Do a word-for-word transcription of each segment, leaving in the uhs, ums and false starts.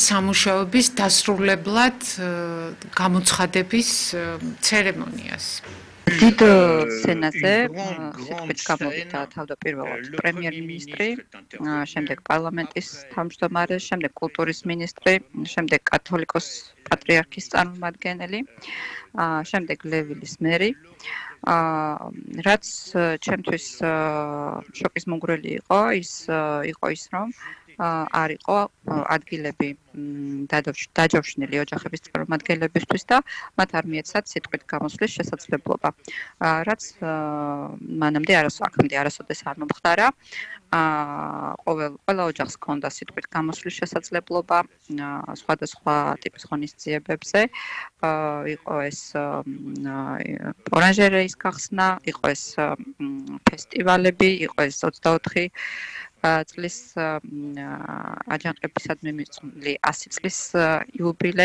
სამუშაოების დასრულებლად გამოცხადების ცერემონიას. დიდ სცენაზე სიტყვით გამოვიდა თავდაპირველად პრემიერ-მინისტრი, შემდეგ პარლამენტის თავმჯდომარე, შემდეგ კულტურის მინისტრი, შემდეგ კათოლიკოს პატრიარქის წარმომადგენელი, შემდეგ ლევილის მერი, რაც ჩემთვის შოკის მომგვრელი იყო, ის იყო ის, რომ არ იყო ადგილები დაჯავშნილი ოჯახების წარმომადგენლებისთვის და მათ არ მიეცათ სიტყვით გამოსვლის შესაძლებლობა, რაც მანამდე აქამდე არასოდეს არ მომხდარა. ყოველ ყველა ოჯახს ჰქონდა სიტყვით გამოსვლის შესაძლებლობა სხვადასხვა ტიპის ღონისძიებებზე, იყო ეს ორანჟერეის გახსნა, იყო ეს ფესტივალები, იყო ეს ოცდაოთხი წლის აჯანყებისადმი მიწვეული ასი წლის იუბილე.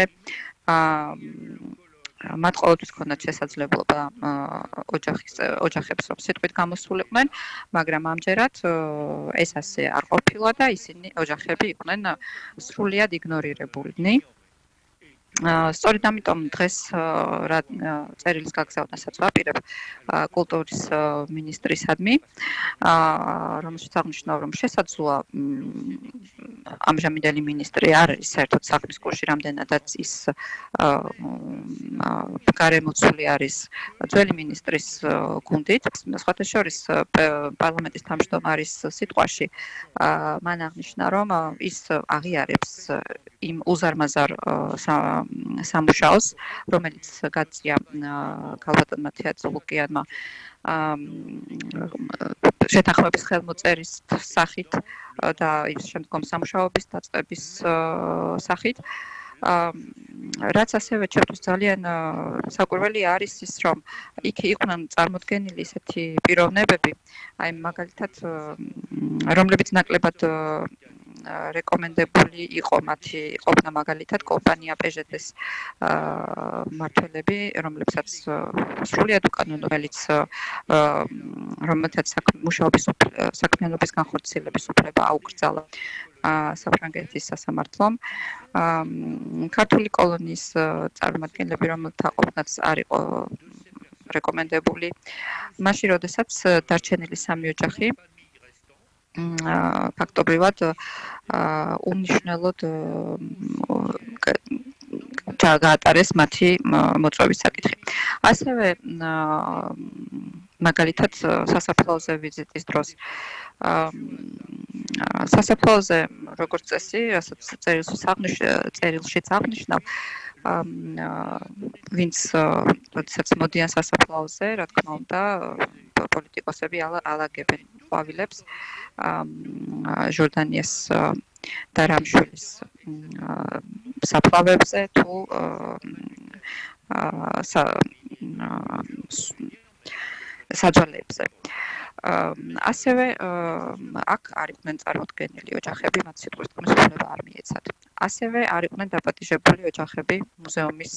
მათ ყოველთვის ჰქონდათ შესაძლებლობა ოჯახის ოჯახებს რომ სიტყვით გამოსულიყვნენ, მაგრამ ამჯერად ეს ასე არ ყოფილა და ისინი ოჯახები იყვნენ სრულიად იგნორირებულნი. სწორედ ამიტომ დღეს რა წერილის გაგზავნასაც ვაპირებ კულტურის მინისტრისადმი, რომელშიც აღნიშნავ, რომ შესაძლოა ამჟამინდელი მინისტრი არ არის საერთოდ საქმის კურსში, რამდენადაც ის გარემოცული არის ძველი მინისტრის გუნდით. სხვათა შორის პარლამენტის თავმჯდომარის სიტყვაში მან აღნიშნა, რომ ის აღიარებს იმ უზარმაზარ სამუშაოს, რომელიც გაწია ქალბატონმა თეატრ ლუკიანმა შეთანხმების ხელმოწერის სახით და ის შემდგომ სამუშაოების დაწყების სახით. რაც ასევე ჩემთვის ძალიან საკვირველი არის ის, რომ იქ იყვნენ წარმოდგენილი ისეთი პიროვნებები, აი მაგალითად, რომლებიც ნაკლებად რეკომენდებული იყო მათი ყოფნა მაგალითად კომპანია პეჟეტეს მმართველები, რომლებსაც სრულიად უკანონო, რომელიც რომელთაც მუშაობის საქმიანობის განხორციელების უფლება აუკრძალა საფრანგეთის სასამართლომ. ქართული კოლონიის წარმომადგენლები, რომელთა ყოფნაც არ იყო რეკომენდებული, მაშინ როდესაც დარჩენილი სამი ოჯახი ფაქტობრივად უნიშნელოდ გაატარეს მათი მოწვევის საკითხი. ასევე მაგალითად სასაფლაოზე ვიზიტის დროს სასაფლაოზე როგორც წესი, რასაც წერილშიც აღნიშნავ, ვინც როდესაც მოდიან სასაფლაოზე, რა თქმა უნდა, პოლიტიკოსები ალაგებენ ყვავილებს ჟორდანიას და რამშვილის საფლავებზე თუ საძვალეებზე. ასევე აქ არ იყვნენ წარმოდგენილი ოჯახები, მათ სიტყვის თქმის უფლება არ მიეცათ. ასევე არ იყვნენ დაპატიჟებული ოჯახები მუზეუმის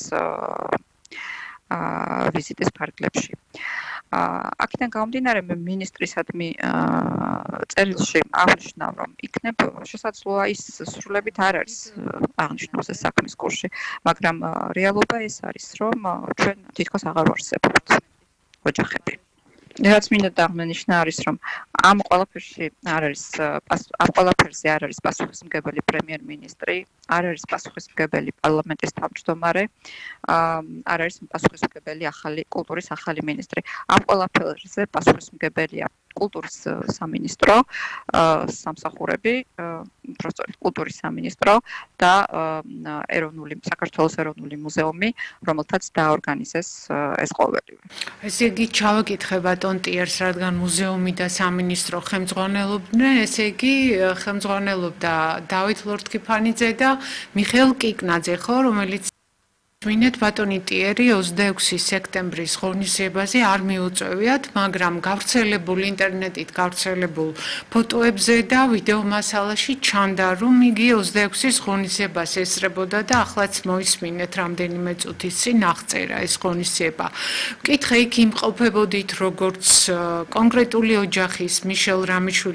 ვიზიტის ფარგლებში. აქედან გამომდინარე, მე მინისტრისადმი წერილში აღნიშნავ, რომ იქნებ შესაძლოა ის სრულებით არ არის აღნიშნავს ეს საქმის კურსში, მაგრამ რეალობა ეს არის, რომ ჩვენ თითქოს აღარ ვარსებობთ ოჯახები. რაც მინდა აღნიშნა არის, რომ ამ ყველაფერში არ არის ამ ყველაფერზე არ არის პასუხისმგებელი პრემიერ-მინისტრი, არ არის პასუხისმგებელი პარლამენტის თავმჯდომარე, არ არის პასუხისმგებელი ახალი კულტურის ახალი მინისტრი. ამ ყველაფერზე პასუხისმგებელია კულტურის სამინისტრო, სამსახურები, უბრალოდ კულტურის სამინისტრო და ეროვნული საქართველოს ეროვნული მუზეუმი, რომელთაც დაორგანიზეს ეს ყოველივე. ესე იგი, ჩავაკითხე ბატონ ტიერს, რადგან მუზეუმი და სამინისტრო ხელმძღვანელობდნენ, ესე იგი, ხელმძღვანელობდა დავით ლორთქიფანიძე და მიხეილ კიკნაძე, ხო, რომელიც ვინეთ ბატონი ტიერი ოცდაექვსი სექტემბრის ღონისძიებაზე არ მიუწევიათ, მაგრამ გავრცელებულ ინტერნეტით გავრცელებულ ფოტოებზე და ვიდეო მასალაში ჩანდა, რომ იგი ოცდაექვსის ღონისძიებას ესწრებოდა და ახლაც მოისმინეთ რამდენიმე წუთის წინ აღწერა ეს ღონისძიება. ვკითხე, იქ იმყოფებოდით როგორც კონკრეტული ოჯახის მიშელ რამიშვილის